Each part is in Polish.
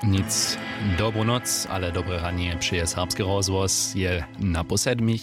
Nic dobrą noc, ale dobre ranie přeje Serbski rozhłos je na po 7.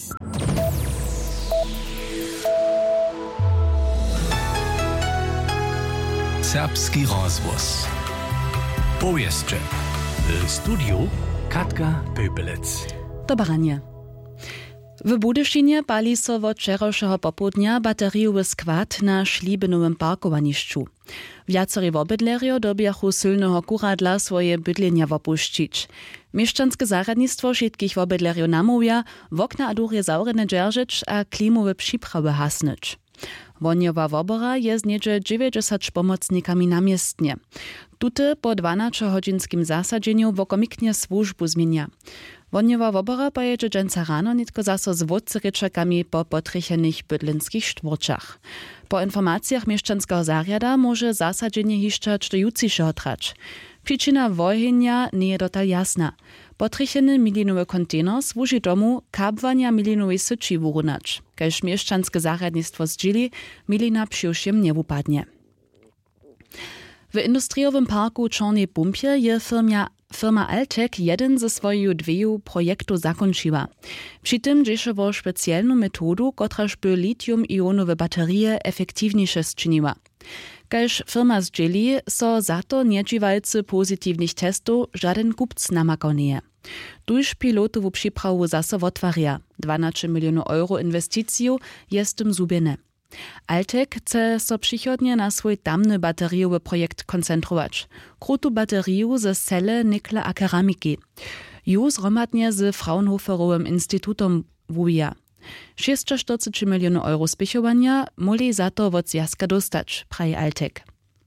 Serbski rozhłos. Powieszcze. W studiu Katka Pöpelec. Dobranie. W Budyšinie pali so od wczorajszego popołudnia bateriowy skład na Šlíbenowym parkowanišću. Viacerí obydlerjo dobiachu silnego kuradla swoje bydlenia opuścić. Mieszczanskie zaradnictwo všetkich obydlerjo namówia, wokna a durje zaurene dzierżyć a klimowe przyprawy hasnyć. Woniowa wobora je z niedzie 90 pomocnikami namiestnie. Tute po 12-hodzinskim zasadzeniu wokomiknie służbu zmienia. Woniowa wobora pojedzie dżęca rano nitko zaso z wódcyryczakami po potrychenych bydlinskich štwórčach. Po informacjach mieszczanskiego zariada może zasadzenie hiszcza cztejucišeho trać. Przyczyna wojenia nie je dotal jasna. Potrycheny milinowy kontener służy domu kabwania milinowej syci wurunać. Kaž mieszczanskie zariadnictwo zdźili, milina przyjszym nie upadnie. W industriowym parku Czornej Pumpie je firma Altek jeden ze swoich dwiju projektów zakończyła. Przy tym dzieje o specjalną metodu, kotraż by litium-ionowe baterie efektywniejsze zczyniła. Kaž firma zdźeli, so za to niedziwalcy pozytywnych testów żaden kupc namakał nie. Tuż pilotowu przyprawu zaso otwarja. 12 milionów euro inwestyciju jest tym zubiene. Altek chce so przychodnie na swój tamny bateriowy projekt koncentrować. Krutu bateriu ze cele, nikla a keramiki. Ju zromadnie z Fraunhoferowym instytutom wuja. 640 milionów euro spichowania moli za to od zjazka dostać, praje Altek.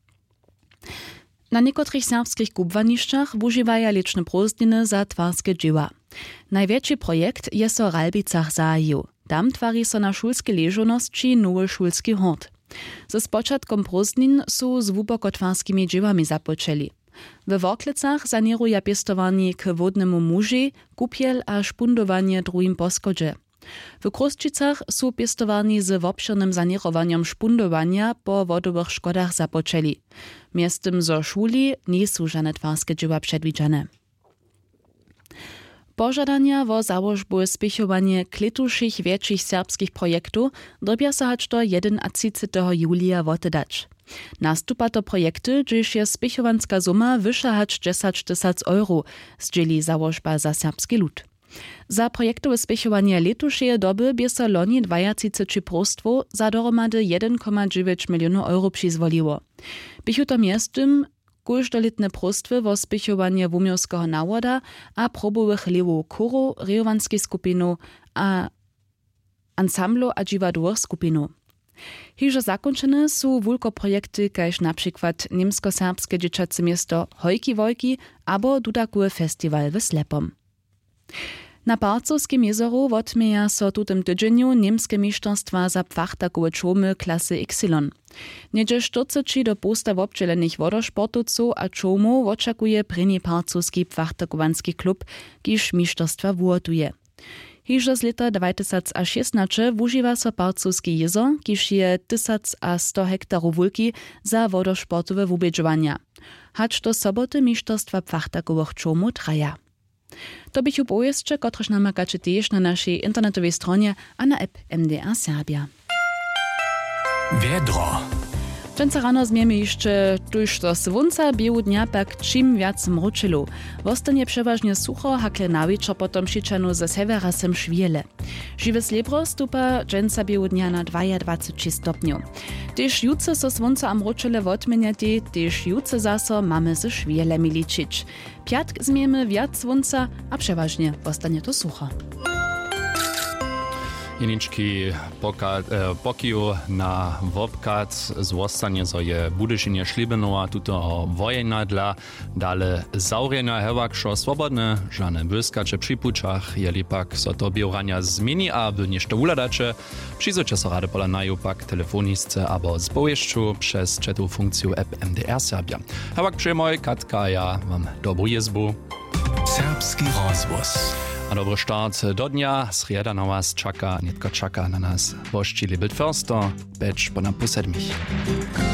Na niekotrych serbskich kubwanišćach wużywaja liczne prózdniny za twarskie dzieła. Największy projekt jest o Ralbicach zahaju. Tam twarí so na šulske ležonosti nowy šulski hort. Ze spočatkom prózdnin su z wupokotwarskimi dziełami započeli. W Worklecach sanieruja pěstovanie k wodnemu muži, kupiel a špundowanie druhim poskodže. W Kruščicach su pěstovanie z wobširnym sanierovaniem špundowania po wodowych škodach započeli. Miestem zo šuli nie su žane twarske dzieła przedwidziane. Pożadania o założbu spichowanie kletuszych większych serbskich projektów dobia sa hać do 31. julia wotedać. Nastupa to projekty, gdyż je spichowanska suma wyższa hać 10 000 euro, zdźeli założba za serbski lud. Za projektowe spichowanie letušeje doby bie so loni 22 prostwo za dohromady 1,9 milionów euro przyzwoliło. Bychu to miestem kóždolitne prostwy wo spichowanie wumiowskiego nawoda a probowych lewów chóru, rejowanskiej skupinu a ansamblu a dziwadłych skupinu. Hižo zakończone są wulkoprojekty, kaž na przykład niemsko-serbskie dzieciace miasto Hojki Wojki abo Dudakuły festiwal w Slepom. Na Parcowskim jezoru wotmieja so tutym tydzieniu niemskie mistrzostwa za płachtakowe czomy klasy Y. Niedzie 40 do posta wobdźelenych wodosportowców a czomów oczekuje prynny parcowski płachtakowanski klub, kiż mistrzostwa wurtuje. Hižo z leta 2016 wużywa so Parcowski jezor, kiż je 1100 hektarów wulki za wodosportowe wubědžovania. Hacz do soboty mistrzostwa płachtakowych czomów traja. To bychu powieszcze, kotreż namakacie też na naszej internetowej stronie a na app MDR Serbia. Wiedro. Dżęca rano zmiemy jeszcze tuż do słonca, biegu dnia pak czym wiac mruczylu. Wostanie przeważnie sucho, hakle na wieczór potom przyczanu ze severa sem szwiele. Żywe srebro stupa dżęca biegu dnia na 22 stopniów. Też jutce so słonca a mruczyle wotmeniati, też jutce zaso mamy ze szwielemi liczyć. Piatk zmiemy wiac słonca, a przeważnie wostanie to sucho. Jenički pokiju na wobkat złostanie zo je Budyšinie Šlíbenova tuto wojena dla dale zaurjena hewakšo swobodne, žane błyskacze przy pučach, jeli pak so to biurania zmieni, a by nieszto uladacze, przyjrzycie so rady polanaju pak telefonisce abo z powieszczu przez czetu funkcję app MDR Serbia. Hewak przyjmoj, Katka, ja wam dobru jezbu. Serbski rozhłos. A dobry start do dnia, sreda na was czeka, nitko czeka na nas. Bożci libit förster, becz po nam po 7.